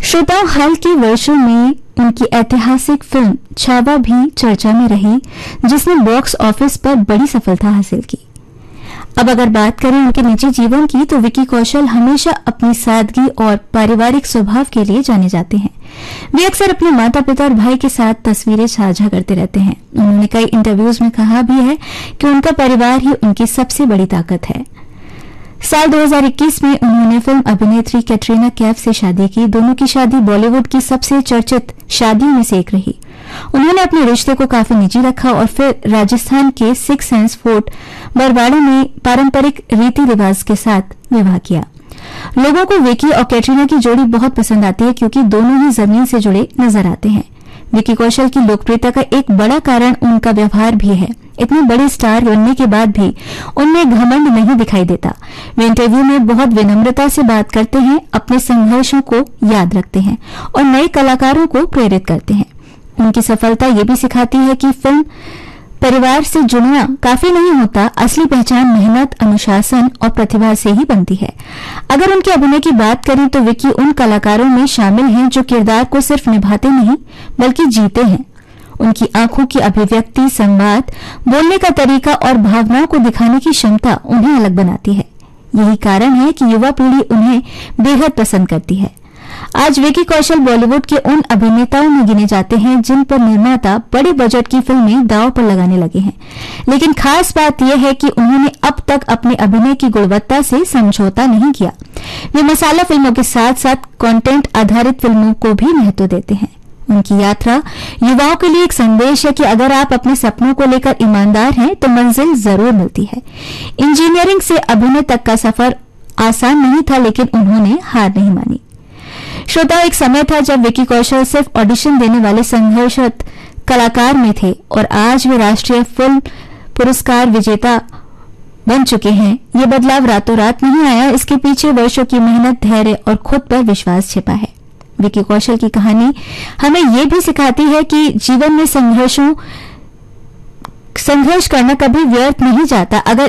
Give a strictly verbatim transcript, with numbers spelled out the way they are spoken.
श्रोताओं, हाल के वर्षों में उनकी ऐतिहासिक फिल्म छावा भी चर्चा में रही, जिसने बॉक्स ऑफिस पर बड़ी सफलता हासिल की। अब अगर बात करें उनके निजी जीवन की, तो विकी कौशल हमेशा अपनी सादगी और पारिवारिक स्वभाव के लिए जाने जाते हैं। वे अक्सर अपने माता पिता और भाई के साथ तस्वीरें साझा करते रहते हैं। उन्होंने कई इंटरव्यूज में कहा भी है कि उनका परिवार ही उनकी सबसे बड़ी ताकत है। साल दो हज़ार इक्कीस में उन्होंने फिल्म अभिनेत्री कैटरीना कैफ से शादी की। दोनों की शादी बॉलीवुड की सबसे चर्चित शादियों में से एक रही। उन्होंने अपने रिश्ते को काफी निजी रखा और फिर राजस्थान के सिक्स सेंस फोर्ट बरवाड़ा में पारंपरिक रीति रिवाज के साथ विवाह किया। लोगों को विकी और कैटरीना की जोड़ी बहुत पसंद आती है, क्योंकि दोनों ही जमीन से जुड़े नजर आते हैं। विकी कौशल की लोकप्रियता का एक बड़ा कारण उनका व्यवहार भी है। इतने बड़े स्टार बनने के बाद भी उनमें घमंड नहीं दिखाई देता। वे इंटरव्यू में बहुत विनम्रता से बात करते हैं, अपने संघर्षों को याद रखते हैं और नए कलाकारों को प्रेरित करते हैं। उनकी सफलता ये भी सिखाती है कि फिल्म परिवार से जुड़ना काफी नहीं होता। असली पहचान मेहनत, अनुशासन और प्रतिभा से ही बनती है। अगर उनके अभिनय की बात करें तो विकी उन कलाकारों में शामिल हैं जो किरदार को सिर्फ निभाते नहीं बल्कि जीते हैं। उनकी आंखों की अभिव्यक्ति, संवाद, बोलने का तरीका और भावनाओं को दिखाने की क्षमता उन्हें अलग बनाती है। यही कारण है कि युवा पीढ़ी उन्हें बेहद पसंद करती है। आज विकी कौशल बॉलीवुड के उन अभिनेताओं में गिने जाते हैं जिन पर निर्माता बड़े बजट की फिल्में दांव पर लगाने लगे हैं। लेकिन खास बात यह है कि उन्होंने अब तक अपने अभिनय की गुणवत्ता से समझौता नहीं किया। वे मसाला फिल्मों के साथ साथ कंटेंट आधारित फिल्मों को भी महत्व देते हैं। उनकी यात्रा युवाओं के लिए एक संदेश है कि अगर आप अपने सपनों को लेकर ईमानदार हैं तो मंजिल जरूर मिलती है। इंजीनियरिंग से अभिनय तक का सफर आसान नहीं था, लेकिन उन्होंने हार नहीं मानी। श्रोताओं, एक समय था जब विकी कौशल सिर्फ ऑडिशन देने वाले संघर्षरत कलाकार में थे और आज वे राष्ट्रीय फिल्म पुरस्कार विजेता बन चुके हैं। ये बदलाव रातों रात नहीं आया, इसके पीछे वर्षों की मेहनत, धैर्य और खुद पर विश्वास छिपा है। विकी कौशल की कहानी हमें यह भी सिखाती है कि जीवन में संघर्षों संघर्ष करना कभी व्यर्थ नहीं जाता। अगर